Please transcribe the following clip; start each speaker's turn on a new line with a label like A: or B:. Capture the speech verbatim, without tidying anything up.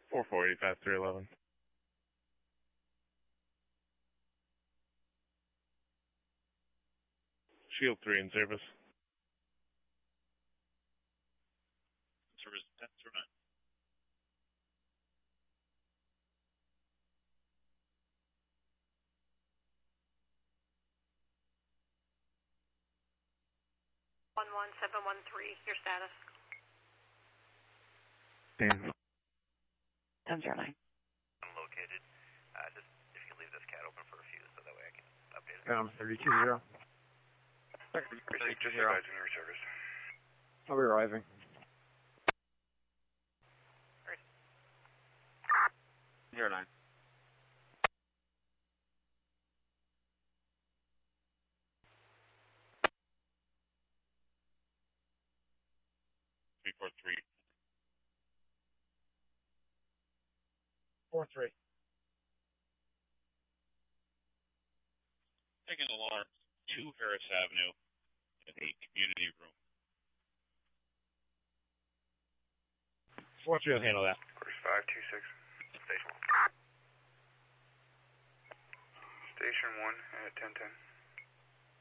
A: four four eight five three eleven. Shield three in service.
B: Service ten through nine.
C: one one seven one three, your status.
A: Dan.
C: ten zero nine.
D: Unlocated. Uh, just if you leave this cat open for a few, so that way I can update it.
E: Um, thirty-two zero.
D: thirty-two zero. Just advising your service.
E: I'll be arriving.
D: Alright.
E: Zero nine.
B: Three four three.
E: Four three.
B: Taking alarm two Harris Avenue in a community room.
E: Four three will handle that.
D: Course five two six. Station. Station one at ten ten.